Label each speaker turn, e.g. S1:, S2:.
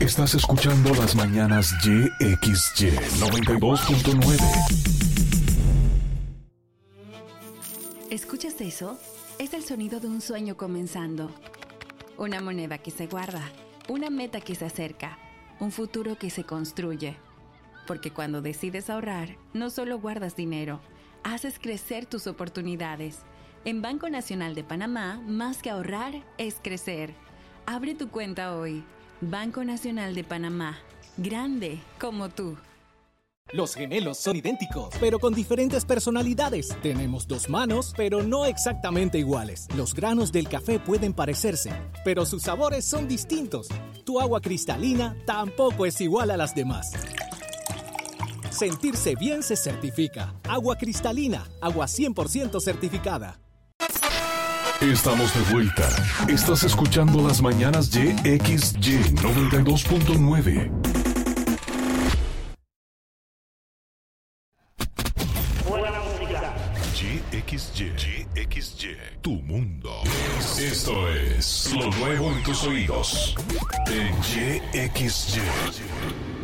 S1: Estás escuchando las mañanas YXY 92.9.
S2: ¿Escuchas eso? Es el sonido de un sueño comenzando. Una moneda que se guarda, una meta que se acerca, un futuro que se construye. Porque cuando decides ahorrar, no solo guardas dinero, haces crecer tus oportunidades. En Banco Nacional de Panamá, más que ahorrar, es crecer. Abre tu cuenta hoy. Banco Nacional de Panamá. Grande como tú.
S3: Los gemelos son idénticos, pero con diferentes personalidades. Tenemos dos manos, pero no exactamente iguales. Los granos del café pueden parecerse, pero sus sabores son distintos. Tu agua cristalina tampoco es igual a las demás. Sentirse bien se certifica. Agua cristalina, agua 100% certificada.
S1: Estamos de vuelta. Estás escuchando las mañanas YXY 92.9. YXY, tu mundo. Esto es lo nuevo en tus oídos. En YXY.